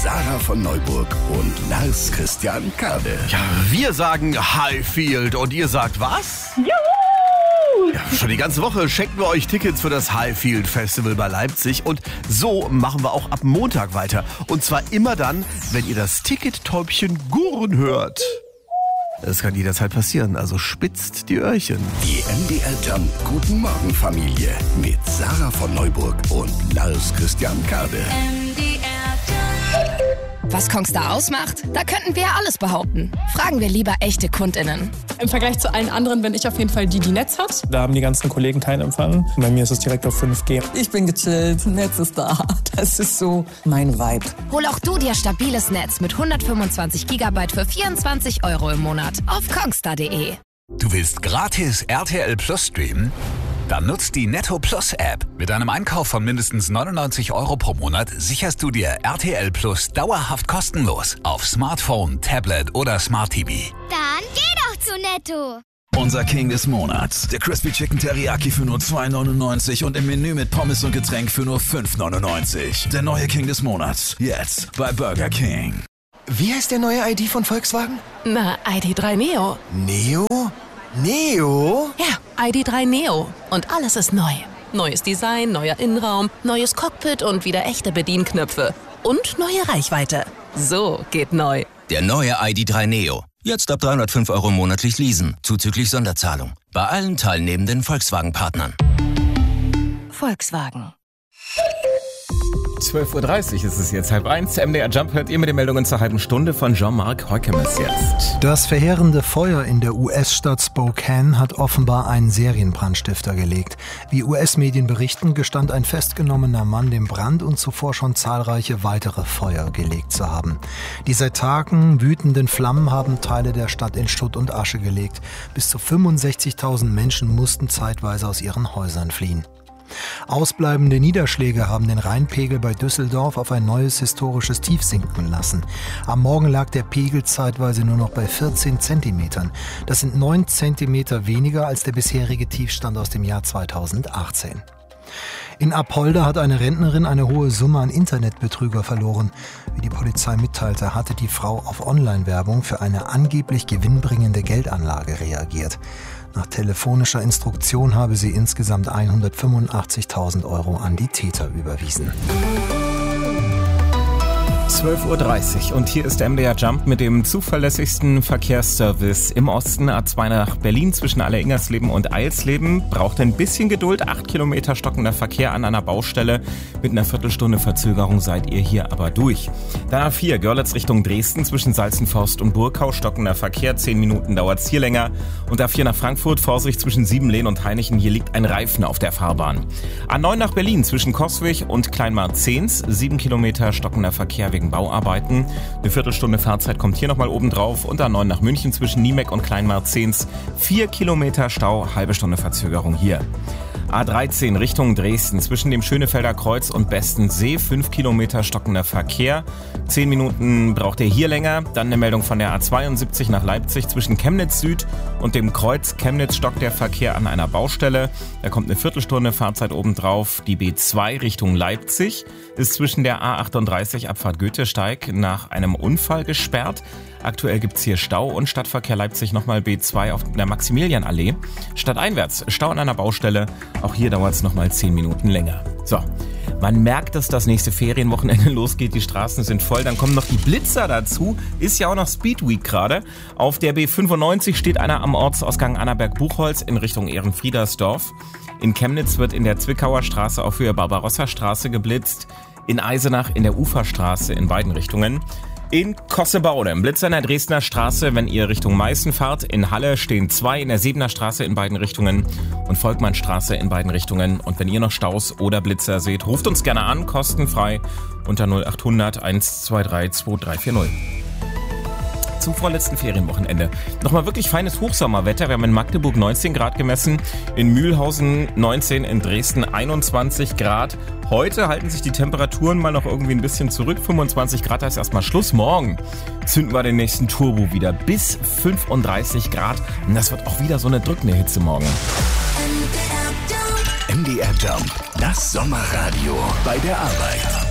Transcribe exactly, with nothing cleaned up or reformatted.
Sarah von Neuburg und Lars Christian Kade. Ja, wir sagen Highfield und ihr sagt was? Juhu! Ja, schon die ganze Woche schenken wir euch Tickets für das Highfield Festival bei Leipzig und so machen wir auch ab Montag weiter. Und zwar immer dann, wenn ihr das Tickettäubchen gurren hört. Das kann jederzeit passieren, also spitzt die Öhrchen. Die M D R Jump Guten Morgen Familie mit Sarah von Neuburg und Lars Christian Kade. Was Kongstar ausmacht? Da könnten wir ja alles behaupten. Fragen wir lieber echte KundInnen. Im Vergleich zu allen anderen bin ich auf jeden Fall die, die Netz hat. Da haben die ganzen Kollegen keinen Empfang. Bei mir ist es direkt auf fünf G. Ich bin gechillt, Netz ist da. Das ist so mein Vibe. Hol auch du dir stabiles Netz mit hundertfünfundzwanzig Gigabyte für vierundzwanzig Euro im Monat auf kongstar punkt de. Du willst gratis R T L Plus streamen? Dann nutzt die Netto Plus App. Mit einem Einkauf von mindestens neunundneunzig Euro pro Monat sicherst du dir R T L Plus dauerhaft kostenlos auf Smartphone, Tablet oder Smart T V. Dann geh doch zu Netto. Unser King des Monats. Der Crispy Chicken Teriyaki für nur zwei neunundneunzig und im Menü mit Pommes und Getränk für nur fünf neunundneunzig. Der neue King des Monats. Jetzt bei Burger King. Wie heißt der neue I D von Volkswagen? Na, I D drei Neo. Neo? Neo? Ja, I D drei Neo. Und alles ist neu. Neues Design, neuer Innenraum, neues Cockpit und wieder echte Bedienknöpfe. Und neue Reichweite. So geht neu. Der neue I D drei Neo. Jetzt ab dreihundertfünf Euro monatlich leasen, zuzüglich Sonderzahlung. Bei allen teilnehmenden Volkswagen-Partnern. Volkswagen. zwölf Uhr dreißig ist es jetzt, halb eins. M D R Jump hört ihr mit den Meldungen zur halben Stunde von Jean-Marc Heukemes jetzt. Das verheerende Feuer in der U S-Stadt Spokane hat offenbar einen Serienbrandstifter gelegt. Wie U S-Medien berichten, gestand ein festgenommener Mann dem Brand und zuvor schon zahlreiche weitere Feuer gelegt zu haben. Die seit Tagen wütenden Flammen haben Teile der Stadt in Schutt und Asche gelegt. Bis zu fünfundsechzigtausend Menschen mussten zeitweise aus ihren Häusern fliehen. Ausbleibende Niederschläge haben den Rheinpegel bei Düsseldorf auf ein neues historisches Tief sinken lassen. Am Morgen lag der Pegel zeitweise nur noch bei vierzehn Zentimetern. Das sind neun Zentimeter weniger als der bisherige Tiefstand aus dem Jahr zweitausendachtzehn. In Apolda hat eine Rentnerin eine hohe Summe an Internetbetrüger verloren. Wie die Polizei mitteilte, hatte die Frau auf Online-Werbung für eine angeblich gewinnbringende Geldanlage reagiert. Nach telefonischer Instruktion habe sie insgesamt hundertfünfundachtzigtausend Euro an die Täter überwiesen. zwölf Uhr dreißig und hier ist M D R Jump mit dem zuverlässigsten Verkehrsservice im Osten. A zwei nach Berlin zwischen Aller-Ingersleben und Eilsleben. Braucht ein bisschen Geduld. Acht Kilometer stockender Verkehr an einer Baustelle. Mit einer Viertelstunde Verzögerung seid ihr hier aber durch. Dann A vier Görlitz Richtung Dresden zwischen Salzenforst und Burkau. Stockender Verkehr. Zehn Minuten dauert's hier länger. Und A vier nach Frankfurt. Vorsicht zwischen Siebenlehn und Hainichen. Hier liegt ein Reifen auf der Fahrbahn. A neun nach Berlin zwischen Coswig und Kleinmarzehns. Sieben Kilometer stockender Verkehr wegen Bauarbeiten. Eine Viertelstunde Fahrzeit kommt hier nochmal oben drauf. Und A neun nach München zwischen Niemek und Kleinmarzehns. Vier Kilometer Stau, halbe Stunde Verzögerung hier. A dreizehn Richtung Dresden zwischen dem Schönefelder Kreuz und Bestensee. Fünf Kilometer stockender Verkehr. Zehn Minuten braucht ihr hier länger. Dann eine Meldung von der A zweiundsiebzig nach Leipzig zwischen Chemnitz Süd und dem Kreuz Chemnitz stockt der Verkehr an einer Baustelle. Da kommt eine Viertelstunde Fahrzeit obendrauf. Die B zwei Richtung Leipzig ist zwischen der A achtunddreißig Abfahrt Goethesteig nach einem Unfall gesperrt. Aktuell gibt's hier Stau und Stadtverkehr Leipzig nochmal B zwei auf der Maximilianallee. Stadteinwärts Stau an einer Baustelle. Auch hier dauert's nochmal zehn Minuten länger. So, man merkt, dass das nächste Ferienwochenende losgeht. Die Straßen sind voll. Dann kommen noch die Blitzer dazu. Ist ja auch noch Speed Week gerade. Auf der B fünfundneunzig steht einer am Ortsausgang Annaberg-Buchholz in Richtung Ehrenfriedersdorf. In Chemnitz wird in der Zwickauer Straße auf Höhe Barbarossa-Straße geblitzt. In Eisenach in der Uferstraße in beiden Richtungen. In Kossebaude, im Blitzer in der Dresdner Straße, wenn ihr Richtung Meißen fahrt. In Halle stehen zwei, in der Sebener Straße in beiden Richtungen und Volkmannstraße in beiden Richtungen. Und wenn ihr noch Staus oder Blitzer seht, ruft uns gerne an, kostenfrei unter null achthundert eins zwei drei zwei drei vier null. Zum vorletzten Ferienwochenende. Nochmal wirklich feines Hochsommerwetter. Wir haben in Magdeburg neunzehn Grad gemessen, in Mühlhausen neunzehn, in Dresden einundzwanzig Grad. Heute halten sich die Temperaturen mal noch irgendwie ein bisschen zurück. fünfundzwanzig Grad, da ist erstmal Schluss. Morgen zünden wir den nächsten Turbo wieder bis fünfunddreißig Grad. Und das wird auch wieder so eine drückende Hitze morgen. M D R Jump, das Sommerradio bei der Arbeit.